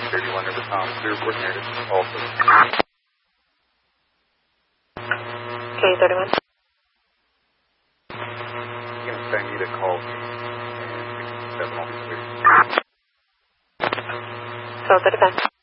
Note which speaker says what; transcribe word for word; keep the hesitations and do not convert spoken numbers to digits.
Speaker 1: thirty-one River Tom, clear report narrative, also.
Speaker 2: K thirty-one.
Speaker 1: You can expect me to call me and sixty-seven, I'll be clear.
Speaker 2: twelve thirty-five.